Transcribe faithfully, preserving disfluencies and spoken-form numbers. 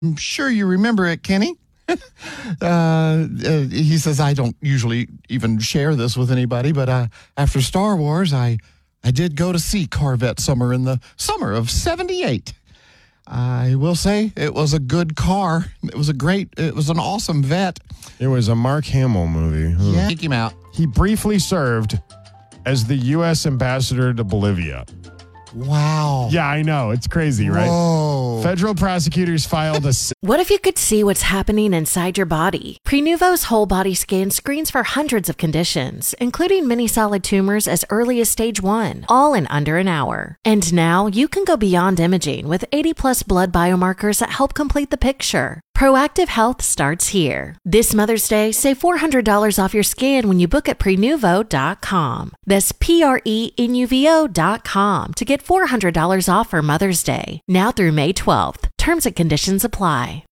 I'm sure you remember it, Kenny. uh, uh, he says, I don't usually even share this with anybody, but uh, after Star Wars, I, I did go to see Corvette Summer in the summer of seventy-eight. I will say it was a good car. It was a great, it was an awesome vet. It was a Mark Hamill movie. Ooh. Yeah. Take him out. He briefly served as the U S ambassador to Bolivia. Wow. Yeah, I know. It's crazy, right? Whoa. Federal prosecutors filed a... What if you could see what's happening inside your body? Prenuvo's whole body scan screens for hundreds of conditions, including many solid tumors as early as stage one, all in under an hour. And now you can go beyond imaging with eighty plus blood biomarkers that help complete the picture. Proactive Health starts here. This Mother's Day, save four hundred dollars off your scan when you book at prenuvo dot com. That's P R E N U V O dot com to get four hundred dollars off for Mother's Day, now through May twelfth. Terms and conditions apply.